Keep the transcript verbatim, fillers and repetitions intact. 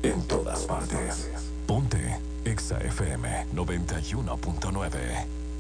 En todas partes. Ponte Exa F M noventa y uno punto nueve.